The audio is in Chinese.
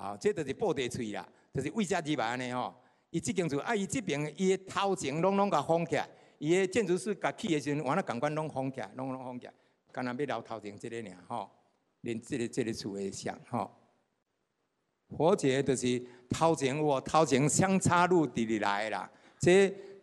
啊，这就是布袋喙啦，就是为遮入来安尼吼。伊即间厝啊，伊即边伊的头前拢甲封起来，伊的建筑师甲起的时阵，完了共款拢封起来，拢封起来，干那要留头前即个尔吼，连即个厝的像吼。佛节就是头前有头前相插入伫入来啦，这